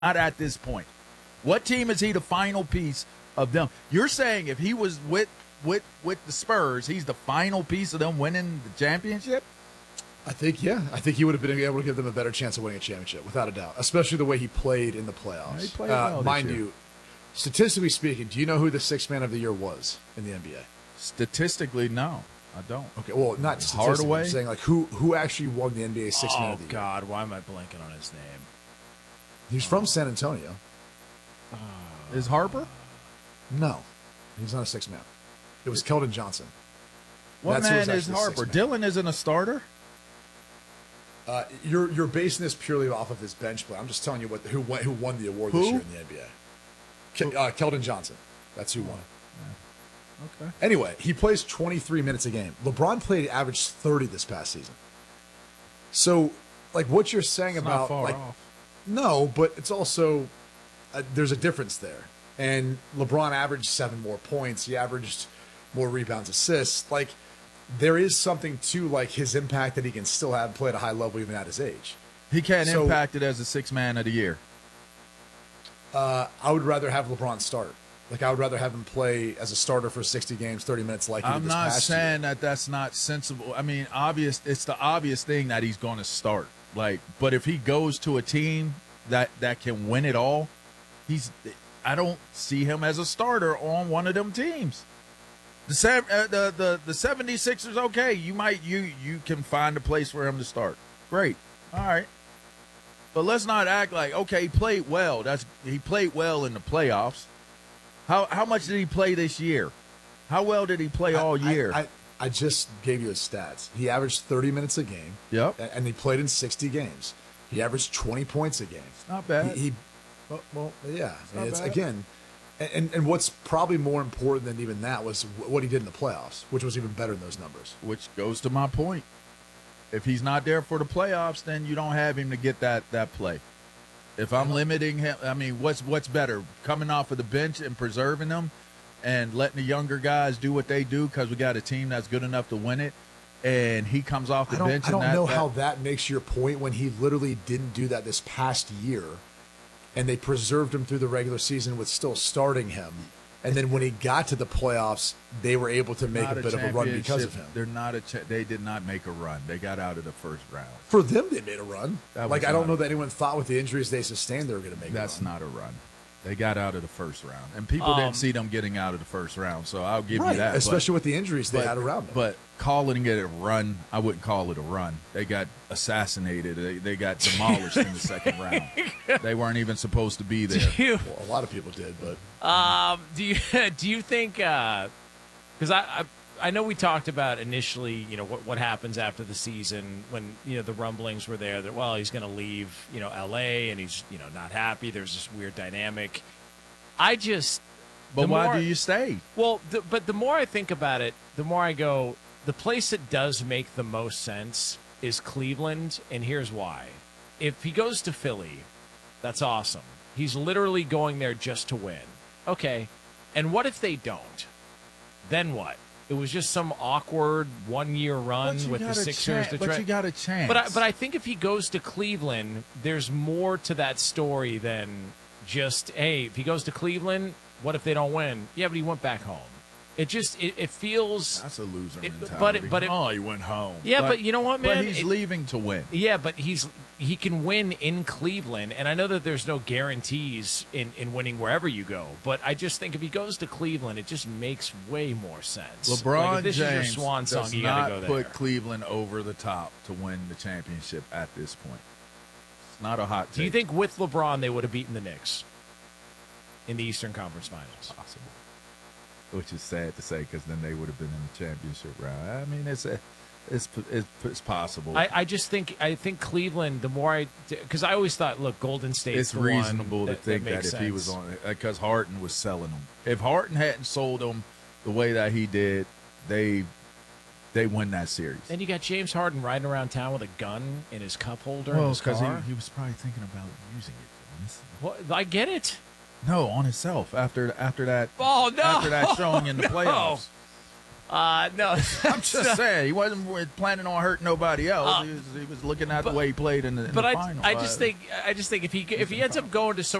Not at this point. What team is he the final piece of them? You're saying if he was with the Spurs, he's the final piece of them winning the championship? I think he would have been able to give them a better chance of winning a championship, without a doubt, especially the way he played in the playoffs. Yeah, he played well mind this year. you, statistically speaking, do you know who the sixth man of the year was in the NBA? Statistically, no, I don't. Okay, well, not statistically. Hardaway? I'm saying, like, who actually won the NBA sixth man Oh, of the year? God, why am I blanking on his name? He's from San Antonio. Is Harper? No, he's not a sixth man. It was Keldon Johnson. What That's who was man is actually the Harper? sixth man. Dylan isn't a starter? You're basing this purely off of his bench play. I'm just telling you who won the award this Who? year in the NBA. Keldon Johnson. That's who won. Okay. Anyway, he plays 23 minutes a game. LeBron played average 30 this past season. So, like, what you're saying It's about not far like, off. no, but it's also there's a difference there. And LeBron averaged 7 more points. He averaged more rebounds, assists. Like, there is something to, like, his impact that he can still have play at a high level even at his age. He can't So- impact it as a sixth man of the year. I would rather have LeBron start. Like, I would rather have him play as a starter for 60 games, 30 minutes like he did I'm this not past year. saying that that's not sensible. I mean, it's the obvious thing that he's going to start. Like, but if he goes to a team that can win it all, I don't see him as a starter on one of them teams. The 76ers, okay, you can find a place for him to start. Great. All right. But let's not act like, okay, he played well. He played well in the playoffs. How much did he play this year? How well did he play all year? I just gave you his stats. He averaged 30 minutes a game. Yep. And he played in 60 games. He averaged 20 points a game. Not bad. Well, yeah. not It's bad. again, and what's probably more important than even that was what he did in the playoffs, which was even better than those numbers. Which goes to my point. If he's not there for the playoffs, then you don't have him to get that play. If I'm limiting him, I mean, what's better? Coming off of the bench and preserving them and letting the younger guys do what they do because we got a team that's good enough to win it, and he comes off the bench. I don't and know how that makes your point when he literally didn't do that this past year, and they preserved him through the regular season with still starting him. And then when he got to the playoffs, they were able to make a bit of a run because of him. They're not they did not make a run. They got out of the first round. For them, they made a run. That Like, was I don't not- know that anyone thought with the injuries they sustained they were going to make That's a run. not a run. They got out of the first round, and people didn't see them getting out of the first round. So I'll give you that. Especially with the injuries they but, had around them. But calling it a run, I wouldn't call it a run. They got assassinated. They got demolished in the second round. They weren't even supposed to be there. Well, a lot of people did, but Do you think? Because I know we talked about initially, what happens after the season when the rumblings were there that he's going to leave L.A. and he's not happy. There's this weird dynamic. But why do you stay? Well, but the more I think about it, the more I go, the place that does make the most sense is Cleveland, and here's why. If he goes to Philly, that's awesome. He's literally going there just to win. Okay, and what if they don't? Then what? It was just some awkward one-year run with the Sixers. But you got a chance. But I think if he goes to Cleveland, there's more to that story than just, hey, if he goes to Cleveland, what if they don't win? Yeah, but he went back home. It feels that's a loser mentality. But he went home. Yeah, but you know what, man? But he's leaving to win. Yeah, but he can win in Cleveland, and I know that there's no guarantees in winning wherever you go. But I just think if he goes to Cleveland, it just makes way more sense. LeBron if this James is your swan song, does you not gotta go put there. Cleveland over the top to win the championship at this point. It's not a hot take. Do you think with LeBron they would have beaten the Knicks in the Eastern Conference Finals? Possible. Which is sad to say because then they would have been in the championship round. I mean, it's possible. I think Cleveland. The more because I always thought, look, Golden State's it's the reasonable one to think that makes if he was sense. on it, because Harden was selling them. If Harden hadn't sold them the way that he did, they win that series. And you got James Harden riding around town with a gun in his cup holder in Well, his because car. he was probably thinking about using it. Well, I get it. No, on himself after that. Oh no! After that showing in the No. playoffs. No, I'm just saying he wasn't planning on hurting nobody else. He was looking at the way he played in the But final. I just think if he ends up going to some